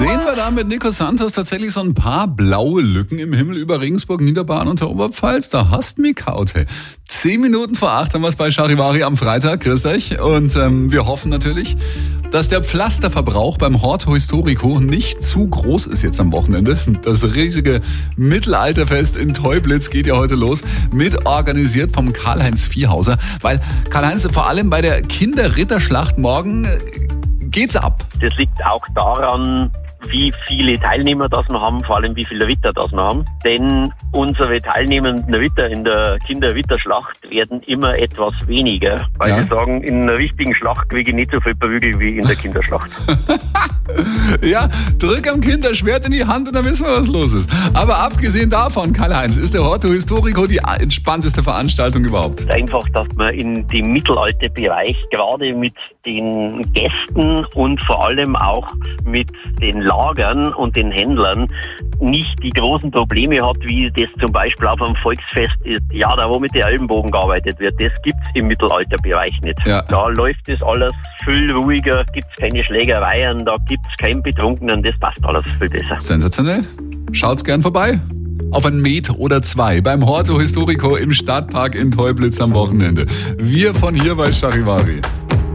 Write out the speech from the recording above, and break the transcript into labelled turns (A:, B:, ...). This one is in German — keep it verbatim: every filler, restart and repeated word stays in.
A: Sehen wir da mit Nico Santos tatsächlich so ein paar blaue Lücken im Himmel über Regensburg, Niederbayern und der Oberpfalz? Da hast du mich kaut, hey. Zehn Minuten vor acht haben wir es bei Charivari am Freitag. Grüß euch. Und ähm, wir hoffen natürlich, dass der Pflasterverbrauch beim Horto Historico nicht zu groß ist jetzt am Wochenende. Das riesige Mittelalterfest in Teublitz geht ja heute los, mit organisiert vom Karl-Heinz Viehhauser. Weil, Karl-Heinz, vor allem bei der Kinderritterschlacht morgen geht's ab.
B: Das liegt auch daran, wie viele Teilnehmer das wir haben, vor allem wie viele Ritter das wir haben. Denn unsere teilnehmenden Ritter in der Kinderritterschlacht werden immer etwas weniger, weil
A: Ja.
B: sie sagen, in einer richtigen Schlacht kriege ich nicht so viel Prügel wie in der Kinderschlacht.
A: Ja, drück am Kinderschwert in die Hand und dann wissen wir, was los ist. Aber abgesehen davon, Karl-Heinz, ist der Horto Historico die entspannteste Veranstaltung überhaupt.
B: Einfach, dass man in dem Mittelalterbereich gerade mit den Gästen und vor allem auch mit den Lagern und den Händlern nicht die großen Probleme hat, wie das zum Beispiel auf einem Volksfest ist. Ja, da wo mit den Ellenbogen gearbeitet wird, das gibt's im Mittelalterbereich nicht.
A: Ja.
B: Da läuft das alles viel ruhiger, gibt's keine Schlägereien, da gibt's keinen Betrunkenen, das passt alles viel besser.
A: Sensationell. Schaut's gern vorbei. Auf ein Met oder zwei beim Horto Historico im Stadtpark in Teublitz am Wochenende. Wir von hier bei Charivari.